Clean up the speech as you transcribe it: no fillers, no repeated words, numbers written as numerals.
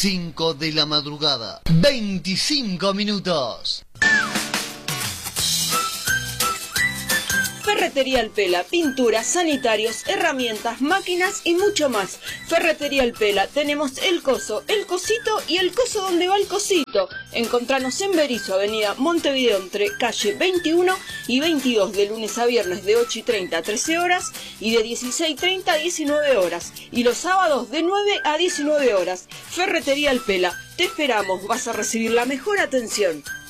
5 de la madrugada. 25 minutos. Ferretería El Pela, pinturas, sanitarios, herramientas, máquinas y mucho más. Ferretería El Pela, tenemos el coso, el cosito y el coso donde va el cosito. Encontranos en Berisso, avenida Montevideo, entre calle 21 y 22, de lunes a viernes de 8:30 a 13 horas y de 16:30 a 19 horas. Y los sábados de 9 a 19 horas. Ferretería El Pela, te esperamos, vas a recibir la mejor atención.